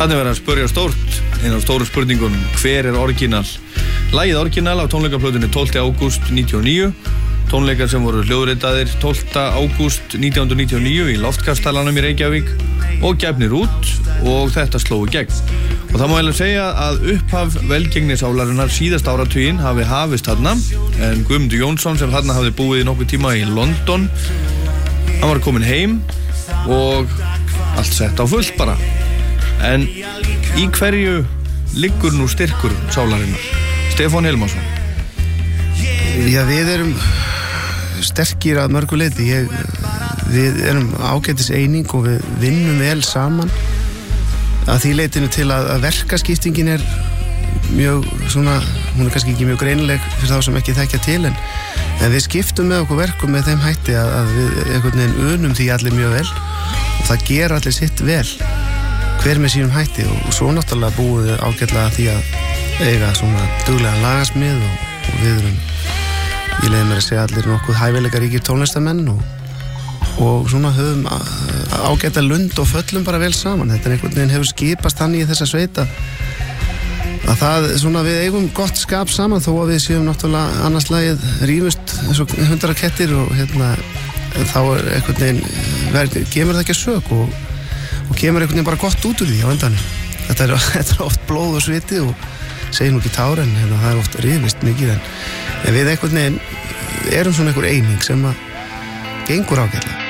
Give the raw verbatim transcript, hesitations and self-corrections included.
Þannig verður að spyrja stórt, einn af stóru spurningunum, hver er orginal? Lagið orginal á tónleikaplötunni tólfta ágúst níutíu og níu, tónleikar sem voru hljóðritaðir tólfta ágúst nítján hundruð níutíu og níu í Loftkastalanum í Reykjavík og gefnir út og þetta sló í gegn. Og það má eiginlega segja að upphaf velgengnisálarinnar síðast áratuginn hafi hafist þarna, en Guðmundur Jónsson sem þarna hafði búið í nokkuð tíma í London, hann var komin heim og allt sett á fullt bara. En í hverju liggur nú styrkur sálarinnar? Stefán Hilmarsson. Já, við erum sterkir að mörgu leyti. Ég, við erum ágætis eining og við vinnum vel saman. Að því leitinu til að, að verkaskiptingin er mjög svona, hún er kannski ekki mjög greinileg fyrir þá sem ekki þekkja til, en, en við skiptum með okkur verkum með þeim hætti að, að við einhvern veginn unum því allir mjög vel og það gera allir sitt vel, hver með sínum hætti, og, og svo náttúrulega búið við ágætlega því að eiga svona duglega lagasmið og, og við erum, ég leiði mér að segja allir nokkuð hæfileika ríkir tónlistamenn og og svona höfum ágæta lund og föllum bara vel saman. Þetta er einhvern veginn hefur skipast þannig í þessa sveita að það svona við eigum gott skap saman þó að við séum náttúrulega annars lagið rífust eins og hundar og kettir og hérna þá er einhvern veginn verður, kemur það ekki að sök og, og kemur einhvern veginn bara gott út úr því á endanum. Þetta er, þetta er oft blóð og sviti og segir nú ekki tár en hérna, það er oft rífist mikið en, en við einhvern veginn erum svona einhver eining sem að gengur ágætlega.